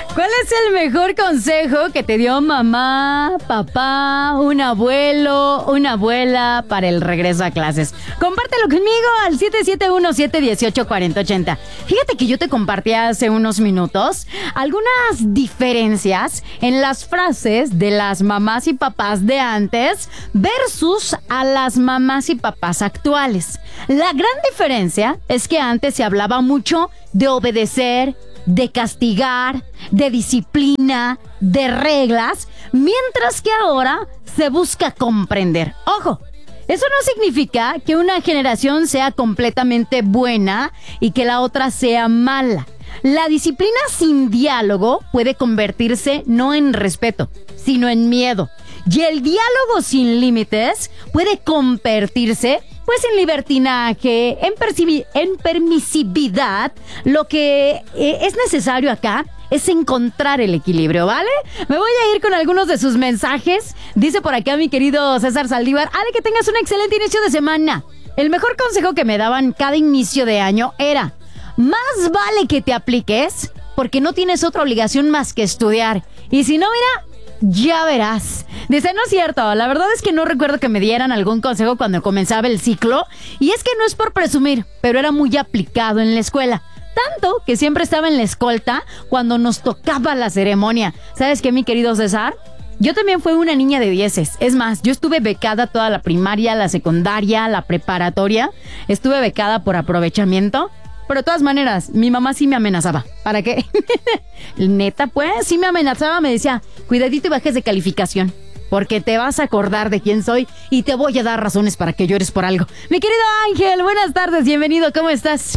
¿Cuál es el mejor consejo que te dio mamá, papá, un abuelo, una abuela para el regreso a clases? Compártelo conmigo al 771-718-4080. Fíjate que yo te compartí hace unos minutos algunas diferencias en las frases de las mamás y papás de antes versus a las mamás y papás actuales. La gran diferencia es que antes se hablaba mucho de obedecer, de castigar, de disciplina, de reglas, mientras que ahora se busca comprender. ¡Ojo! Eso no significa que una generación sea completamente buena y que la otra sea mala. La disciplina sin diálogo puede convertirse no en respeto, sino en miedo. Y el diálogo sin límites puede convertirse pues en libertinaje, en permisividad. Lo que es necesario acá es encontrar el equilibrio, ¿vale? Me voy a ir con algunos de sus mensajes. Dice por acá mi querido César Saldívar: Ale, que tengas un excelente inicio de semana. El mejor consejo que me daban cada inicio de año era: más vale que te apliques, porque no tienes otra obligación más que estudiar. Y si no, mira, ya verás. Dice, no es cierto, la verdad es que no recuerdo que me dieran algún consejo cuando comenzaba el ciclo. Y es que no es por presumir, pero era muy aplicado en la escuela. Tanto que siempre estaba en la escolta cuando nos tocaba la ceremonia. ¿Sabes qué, mi querido César? Yo también fui una niña de 10. Es más, yo estuve becada toda la primaria, la secundaria, la preparatoria. Estuve becada por aprovechamiento. Pero de todas maneras, mi mamá sí me amenazaba. ¿Para qué? Neta, pues, sí me amenazaba. Me decía, cuidadito y bajes de calificación, porque te vas a acordar de quién soy y te voy a dar razones para que llores por algo. Mi querido Ángel, buenas tardes, bienvenido, ¿cómo estás?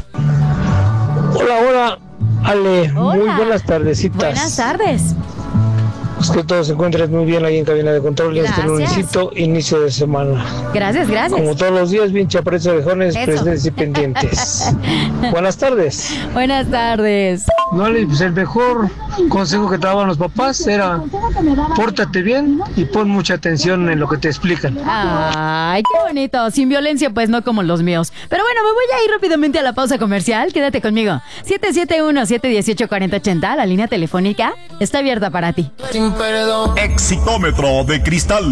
Hola, Ale. Hola. Muy buenas tardecitas. Buenas tardes. Pues que todos se encuentren muy bien ahí en cabina de control y este Gracias. lunesito, inicio de semana. Gracias. Como todos los días, bien chaparritos orejones, Eso. presentes y pendientes. Buenas tardes. Buenas tardes. No, Ale, pues el mejor consejo que te daban los papás era: pórtate bien y pon mucha atención en lo que te explican. Ay, qué bonito. Sin violencia, pues no como los míos. Pero bueno, me voy a ir rápidamente a la pausa comercial. Quédate conmigo. 771-718-4080, la línea telefónica está abierta para ti. Exitómetro de cristal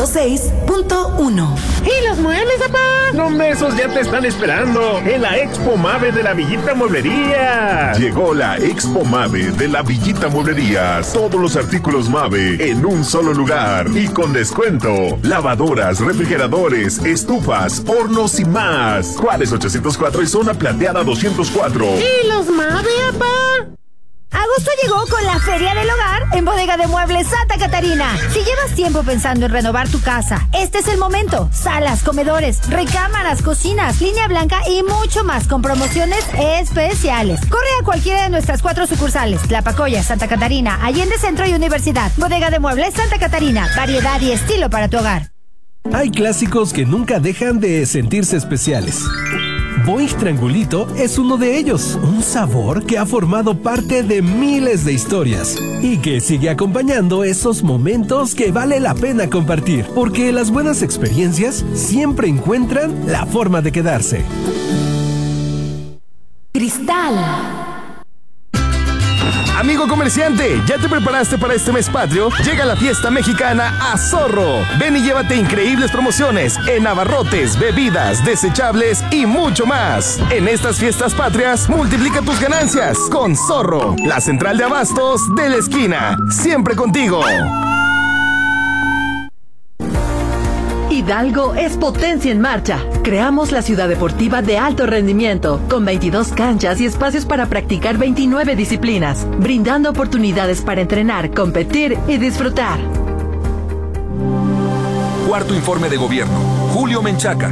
106.1. ¿Y los muebles, papá? Los mesos ya te están esperando en la Expo Mave de la Villita Mueblería. Llegó la Expo Mave de la Villita Mueblería. Todos los artículos Mave en un solo lugar y con descuento. Lavadoras, refrigeradores, estufas, hornos y más. Juárez 804 y zona plateada 204. ¿Y los Mave, papá? Agosto llegó con la Feria del Hogar en Bodega de Muebles Santa Catarina. Si llevas tiempo pensando en renovar tu casa, este es el momento. Salas, comedores, recámaras, cocinas, línea blanca y mucho más con promociones especiales. Corre a cualquiera de nuestras 4 sucursales: Tlapacoya, Santa Catarina, Allende Centro y Universidad. Bodega de Muebles Santa Catarina, variedad y estilo para tu hogar. Hay clásicos que nunca dejan de sentirse especiales. Boing Triangulito es uno de ellos, un sabor que ha formado parte de miles de historias y que sigue acompañando esos momentos que vale la pena compartir, porque las buenas experiencias siempre encuentran la forma de quedarse. Cristal. Amigo comerciante, ¿ya te preparaste para este mes patrio? Llega la fiesta mexicana a Zorro. Ven y llévate increíbles promociones en abarrotes, bebidas, desechables y mucho más. En estas fiestas patrias, multiplica tus ganancias con Zorro, la central de abastos de la esquina. Siempre contigo. Hidalgo es potencia en marcha. Creamos la ciudad deportiva de alto rendimiento, con 22 canchas y espacios para practicar 29 disciplinas, brindando oportunidades para entrenar, competir y disfrutar. Cuarto informe de gobierno. Julio Menchaca.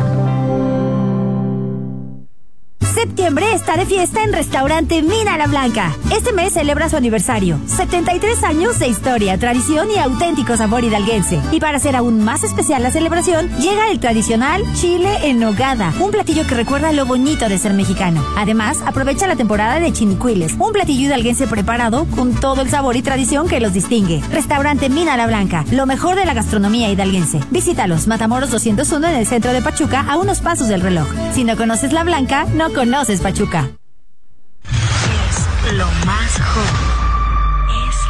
Septiembre está de fiesta en Restaurante Mina La Blanca. Este mes celebra su aniversario. 73 años de historia, tradición y auténtico sabor hidalguense. Y para hacer aún más especial la celebración, llega el tradicional chile en nogada, un platillo que recuerda lo bonito de ser mexicano. Además, aprovecha la temporada de chinicuiles, un platillo hidalguense preparado con todo el sabor y tradición que los distingue. Restaurante Mina La Blanca, lo mejor de la gastronomía hidalguense. Visítalos, Matamoros 201 en el centro de Pachuca, a unos pasos del reloj. Si no conoces La Blanca, no conoces Pachuca. Es lo más joven. Es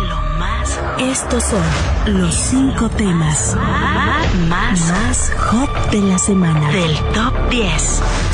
Estos son los 5 temas más hot de la semana. Del Top 10.